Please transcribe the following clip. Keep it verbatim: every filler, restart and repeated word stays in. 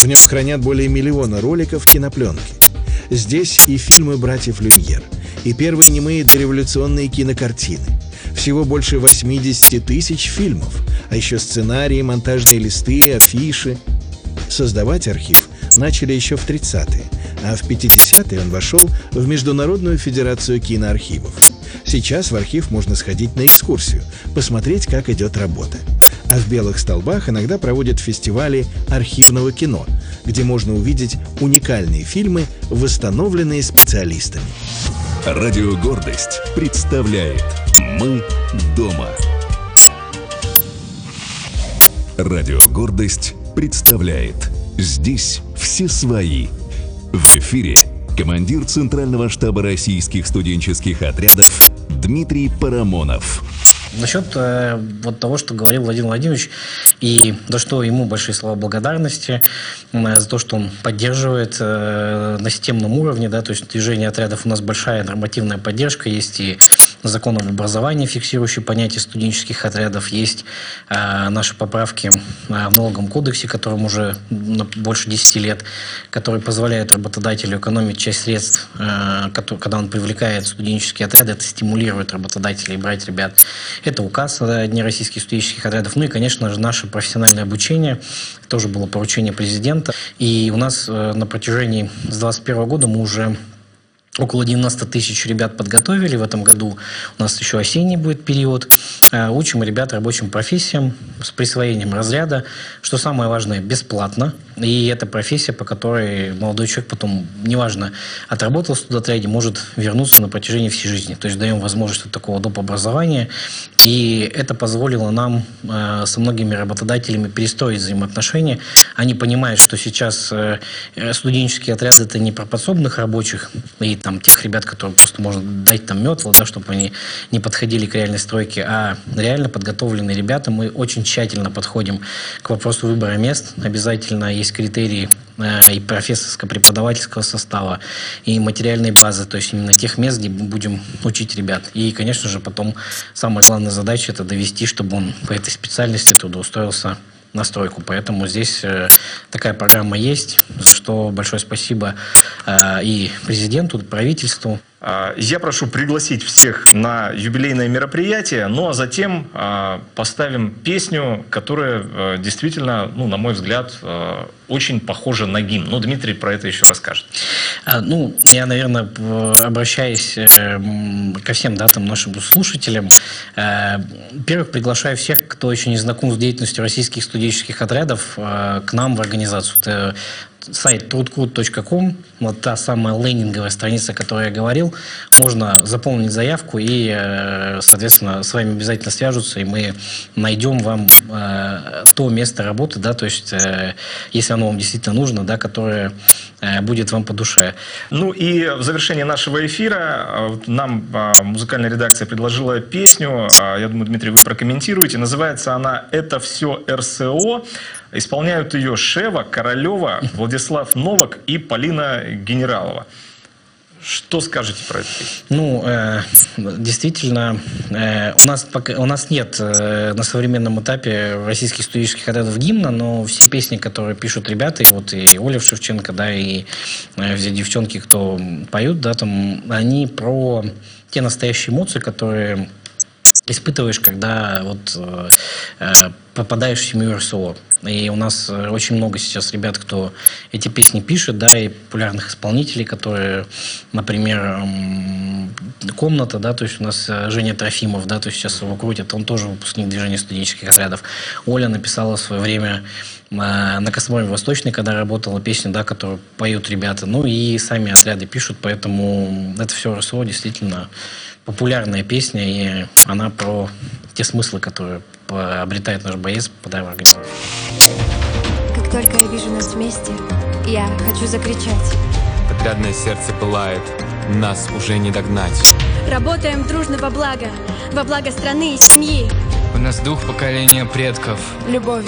В нем хранят более миллиона роликов кинопленки. Здесь и фильмы братьев Люмьер, и первые немые дореволюционные кинокартины. Всего больше восьмидесяти тысяч фильмов, а еще сценарии, монтажные листы, афиши. Создавать архив начали еще в тридцатые, а в пятидесятые он вошел в Международную федерацию киноархивов. Сейчас в архив можно сходить на экскурсию, посмотреть, как идет работа. А в Белых столбах иногда проводят фестивали архивного кино, где можно увидеть уникальные фильмы, восстановленные специалистами. Радио «Гордость» представляет «Мы дома». Радио «Гордость» представляет «Здесь все свои». В эфире командир Центрального штаба российских студенческих отрядов Дмитрий Парамонов. Насчет э, вот того, что говорил Владимир Владимирович, и за что ему большие слова благодарности, э, за то, что он поддерживает э, на системном уровне, да, то есть движение отрядов у нас большая нормативная поддержка, есть и закон об образовании, фиксирующий понятие студенческих отрядов, есть э, наши поправки э, в налоговом кодексе, которым уже больше десяти лет, которые позволяют работодателю экономить часть средств, э, который, когда он привлекает студенческие отряды, это стимулирует работодателей брать ребят. Это указ о Дне российских студенческих отрядов. Ну и, конечно же, наше профессиональное обучение. Тоже было поручение президента. И у нас на протяжении с двадцать первого года мы уже около девяноста тысяч ребят подготовили. В этом году у нас еще осенний будет период. Учим ребят рабочим профессиям с присвоением разряда. Что самое важное, бесплатно. И это профессия, по которой молодой человек потом, неважно, отработал в студотряде, может вернуться на протяжении всей жизни. То есть даем возможность вот такого доп. Образования. И это позволило нам э, со многими работодателями перестроить взаимоотношения. Они понимают, что сейчас э, студенческие отряды – это не про подсобных рабочих и там тех ребят, которым просто можно дать там метло, да, чтобы они не подходили к реальной стройке, а реально подготовленные ребята. Мы очень тщательно подходим к вопросу выбора мест. Обязательно есть критерии э, и профессорско-преподавательского состава, и материальной базы, то есть именно тех мест, где мы будем учить ребят. И, конечно же, потом самая главная задача – это довести, чтобы он по этой специальности трудоустроился на стройку. Поэтому здесь э, такая программа есть, за что большое спасибо э, и президенту, и правительству. Я прошу пригласить всех на юбилейное мероприятие, ну а затем э, поставим песню, которая э, действительно, ну, на мой взгляд, э, очень похожа на гимн. Ну, Дмитрий про это еще расскажет. А, ну, я, наверное, обращаясь э, ко всем, да, там, нашим слушателям, э, во-первых, приглашаю всех, кто еще не знаком с деятельностью российских студенческих отрядов, э, к нам в организацию. Это сайт трудкрут точка ком, вот та самая лендинговая страница, о которой я говорил. Можно заполнить заявку, и, соответственно, с вами обязательно свяжутся, и мы найдем вам э, то место работы, да, то есть, э, если оно вам действительно нужно, да, которое э, будет вам по душе. Ну и в завершении нашего эфира нам э, музыкальная редакция предложила песню, э, я думаю, Дмитрий, вы прокомментируете, называется она «Это все эр эс о». Исполняют ее Шева, Королева, Владислав Новак и Полина Генералова. Что скажете про это? Ну, э, действительно, э, у нас пока, у нас нет э, на современном этапе российских студенческих отрядов гимна, но все песни, которые пишут ребята, и вот и Оля Шевченко, да, и э, все девчонки, кто поют, да, там, они про те настоящие эмоции, которые испытываешь, когда вот э, попадаешь в семью эр эс о. И у нас очень много сейчас ребят, кто эти песни пишет, да, и популярных исполнителей, которые, например, «Комната», да, то есть у нас Женя Трофимов, да, то есть сейчас его крутят, он тоже выпускник движения студенческих отрядов. Оля написала в свое время на Косморе Восточной, когда работала, песню, да, которую поют ребята. Ну и сами отряды пишут, поэтому это все эр эс о действительно популярная песня, и она про те смыслы, которые обретает наш боец, попадая в организацию. Как только я вижу нас вместе, я хочу закричать. Отрядное сердце пылает, нас уже не догнать. Работаем дружно во благо, во благо страны и семьи. У нас дух поколения предков. Любовь.